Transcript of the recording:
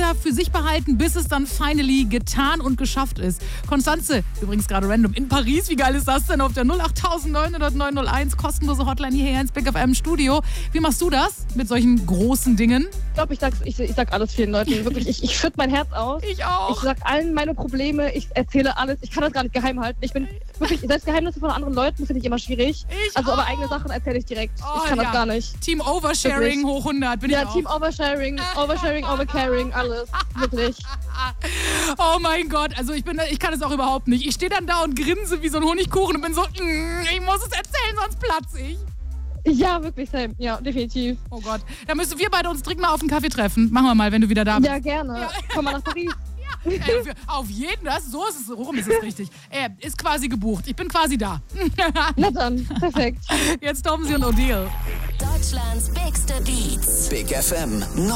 oder für sich behalten, bis es dann finally getan und geschafft ist. Konstanze, übrigens gerade random, in Paris, wie geil ist das denn? Auf der 08900 kostenlose Hotline hierher ins Big FM Studio. Wie machst du das mit solchen großen Dingen? Ich glaube, ich sag alles vielen Leuten. Wirklich, ich schütte mein Herz aus. Ich auch. Ich sag allen meine Probleme, ich erzähle alles. Ich kann das gar nicht geheim halten. Ich bin wirklich, selbst Geheimnisse von anderen Leuten finde ich immer schwierig. Aber eigene Sachen erzähle ich direkt. Ich kann das gar nicht. Team Oversharing wirklich. Hoch 100 bin ich auch. Ja, Team Oversharing, Overcaring, alles. Wirklich. Oh mein Gott, also ich kann es auch überhaupt nicht. Ich stehe dann da und grinse wie so ein Honigkuchen und bin so, ich muss es erzählen, sonst platze ich. Ja, wirklich, Sam. Ja, definitiv. Oh Gott, da müssen wir beide uns dringend mal auf einen Kaffee treffen. Machen wir mal, wenn du wieder da bist. Ja, gerne. Ja. Komm mal nach Paris. Auf jeden, rum ist es richtig. Ist quasi gebucht. Ich bin quasi da. Na dann, perfekt. Jetzt Tomsi und Odile. Deutschlands bigste Beats. Big FM.